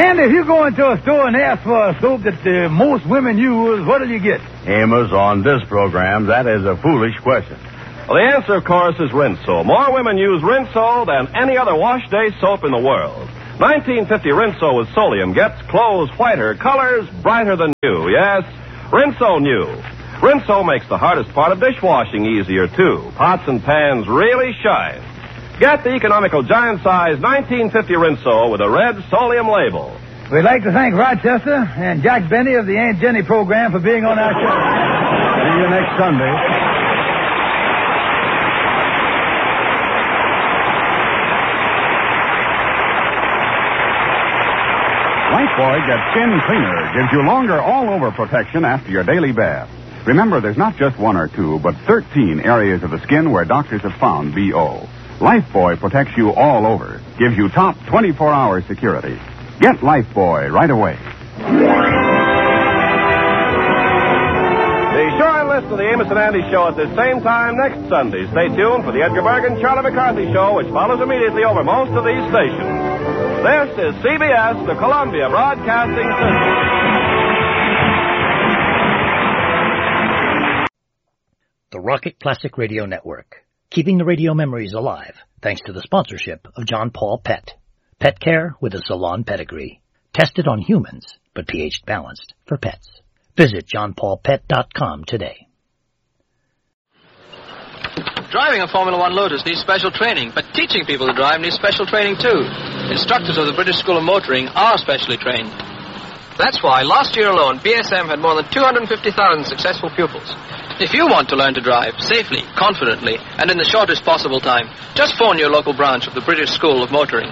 And if you go into a store and ask for a soap that most women use, what'll you get? Amos, on this program, that is a foolish question. Well, the answer, of course, is Rinso. More women use Rinso than any other wash day soap in the world. 1950 Rinso with Solium gets clothes whiter, colors brighter than new. Yes, Rinso new. Rinso makes the hardest part of dishwashing easier, too. Pots and pans really shine. Get the economical giant-size 1950 Rinso with a red Solium label. We'd like to thank Rochester and Jack Benny of the Aunt Jenny program for being on our show. See you next Sunday. Lifebuoy Gets Skin Cleaner gives you longer all-over protection after your daily bath. Remember, there's not just one or two, but 13 areas of the skin where doctors have found BO. Lifebuoy protects you all over, gives you top 24-hour security. Get Lifebuoy right away. Be sure and listen to the Amos and Andy Show at the same time next Sunday. Stay tuned for the Edgar Bergen, Charlie McCarthy Show, which follows immediately over most of these stations. This is CBS, the Columbia Broadcasting System. The Rocket Classic Radio Network, keeping the radio memories alive thanks to the sponsorship of John Paul Pet. Pet care with a salon pedigree. Tested on humans, but pH balanced for pets. Visit johnpaulpet.com today. Driving a Formula One Lotus needs special training, but teaching people to drive needs special training too. Instructors of the British School of Motoring are specially trained. That's why last year alone, BSM had more than 250,000 successful pupils. If you want to learn to drive safely, confidently, and in the shortest possible time, just phone your local branch of the British School of Motoring.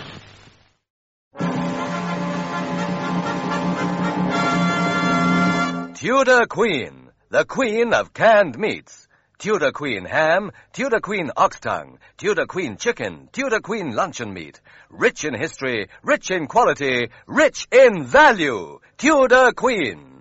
Tudor Queen, the queen of canned meats. Tudor Queen ham, Tudor Queen ox tongue, Tudor Queen chicken, Tudor Queen luncheon meat. Rich in history, rich in quality, rich in value. Tudor Queen.